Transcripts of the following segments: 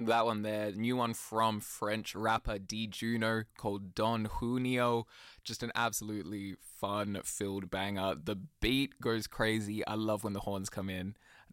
That one there, new one from French rapper D Juno called Don Junio. Just an absolutely fun-filled banger. The beat goes crazy. I love when the horns come in.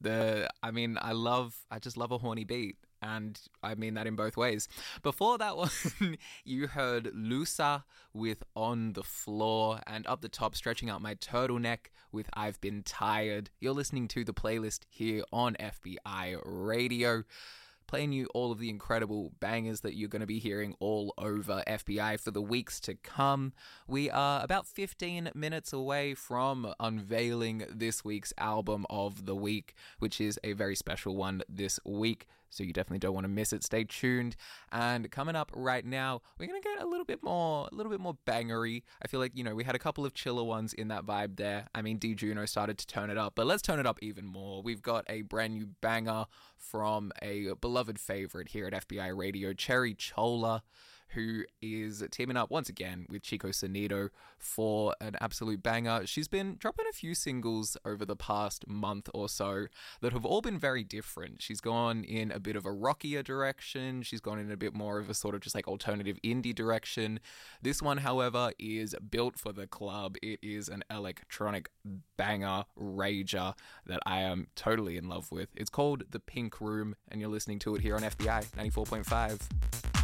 I just love a horny beat. And I mean that in both ways. Before that one, you heard Lusa with On the Floor, and up the top, Stretching Out My Turtleneck with I've Been Tired. You're listening to the playlist here on FBI Radio, playing you all of the incredible bangers that you're going to be hearing all over FBI for the weeks to come. We are about 15 minutes away from unveiling this week's album of the week, which is a very special one this week, so you definitely don't want to miss it. Stay tuned. And coming up right now, we're going to get a little bit more bangery. I feel like, we had a couple of chiller ones in that vibe there. I mean, D Juno started to turn it up, but let's turn it up even more. We've got a brand new banger from a beloved favorite here at FBI Radio, Cherry Chola, who is teaming up once again with Chico Sonido for an absolute banger. She's been dropping a few singles over the past month or so that have all been very different. She's gone in a bit of a rockier direction. She's gone in a bit more of a sort of just like alternative indie direction. This one, however, is built for the club. It is an electronic banger rager that I am totally in love with. It's called The Pink Room, and you're listening to it here on FBI 94.5.